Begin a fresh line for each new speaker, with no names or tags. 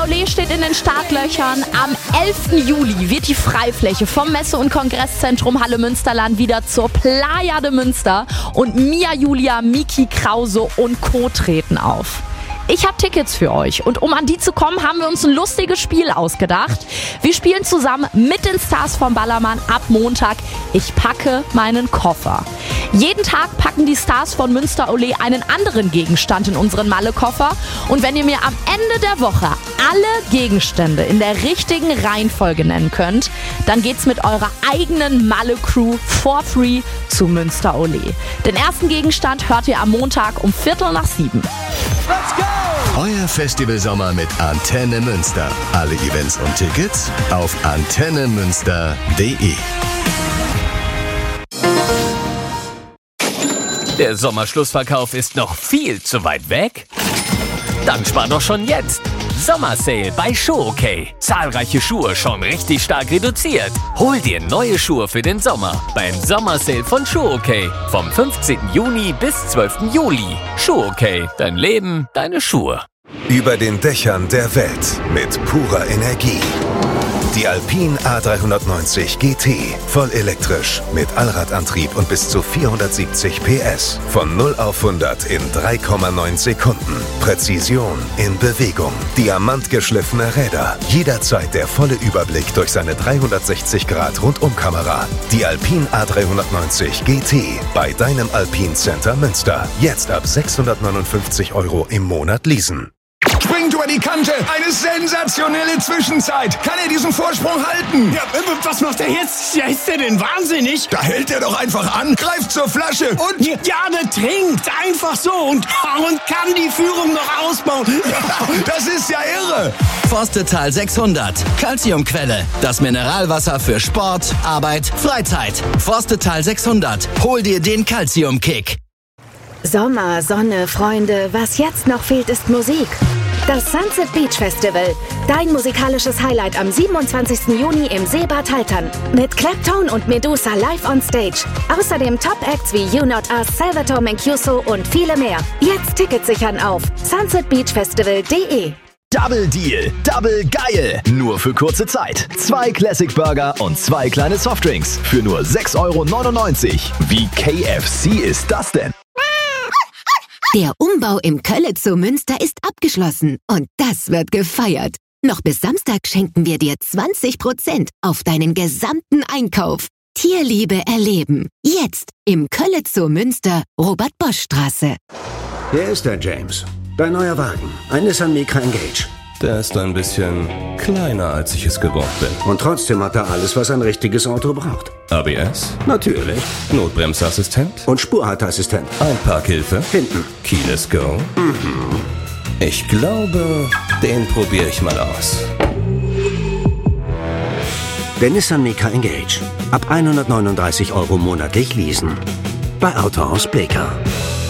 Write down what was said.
Olé steht in den Startlöchern. Am 11. Juli wird die Freifläche vom Messe- und Kongresszentrum Halle Münsterland wieder zur Playa de Münster und Mia Julia, Miki Krause und Co. treten auf. Ich habe Tickets für euch und um an die zu kommen, haben wir uns ein lustiges Spiel ausgedacht. Wir spielen zusammen mit den Stars vom Ballermann ab Montag Ich packe meinen Koffer. Jeden Tag packen die Stars von Münster Olé einen anderen Gegenstand in unseren Malle-Koffer und wenn ihr mir am Ende der Woche alle Gegenstände in der richtigen Reihenfolge nennen könnt, dann geht's mit eurer eigenen Malle-Crew for free zu Münster Olé. Den ersten Gegenstand hört ihr am Montag um 6:45.
Let's go!
Euer Festivalsommer mit Antenne Münster. Alle Events und Tickets auf antennemünster.de.
Der Sommerschlussverkauf ist noch viel zu weit weg? Dann spar doch schon jetzt. Sommersale bei SchuhOK. Zahlreiche Schuhe schon richtig stark reduziert. Hol dir neue Schuhe für den Sommer beim Sommersale von SchuhOK. Vom 15. Juni bis 12. Juli. SchuhOK. Dein Leben, deine Schuhe.
Über den Dächern der Welt mit purer Energie. Die Alpine A390 GT. Voll elektrisch mit Allradantrieb und bis zu 470 PS. Von 0 auf 100 in 3,9 Sekunden. Präzision in Bewegung. Diamantgeschliffene Räder. Jederzeit der volle Überblick durch seine 360-Grad-Rundumkamera. Die Alpine A390 GT. Bei deinem Alpine Center Münster. Jetzt ab 659 € im Monat leasen.
Springt über die Kante. Eine sensationelle Zwischenzeit. Kann er diesen Vorsprung halten?
Ja, was macht er jetzt? Ja, ist der denn wahnsinnig?
Da hält er doch einfach an, greift zur Flasche und...
Ja, der trinkt einfach so und kann die Führung noch ausbauen.
Das ist ja irre.
Forstetal 600. Calciumquelle. Das Mineralwasser für Sport, Arbeit, Freizeit. Forstetal 600. Hol dir den Calcium-Kick.
Sommer, Sonne, Freunde, was jetzt noch fehlt, ist Musik. Das Sunset Beach Festival. Dein musikalisches Highlight am 27. Juni im Seebad Haltern. Mit Claptone und Medusa live on stage. Außerdem Top-Acts wie You Not Us, Salvatore Mancuso und viele mehr. Jetzt Tickets sichern auf sunsetbeachfestival.de.
Double Deal, Double geil. Nur für kurze Zeit. 2 Classic Burger und 2 kleine Softdrinks für nur 6,99 €. Wie KFC ist das denn?
Der Umbau im Kölle-Zoo Münster ist abgeschlossen und das wird gefeiert. Noch bis Samstag schenken wir dir 20% auf deinen gesamten Einkauf. Tierliebe erleben. Jetzt im Kölle-Zoo Münster, Robert-Bosch-Straße.
Hier ist der James. Dein neuer Wagen. Ein Nissan Micra Engage.
Der ist ein bisschen kleiner, als ich es gewohnt bin.
Und trotzdem hat er alles, was ein richtiges Auto braucht.
ABS?
Natürlich.
Notbremsassistent?
Und Spurhalteassistent.
Einparkhilfe?
Hinten.
Keyless Go? Ich glaube, den probiere ich mal aus.
Der Nissan Micra Engage. Ab 139 € monatlich leasen. Bei Autohaus Bleker.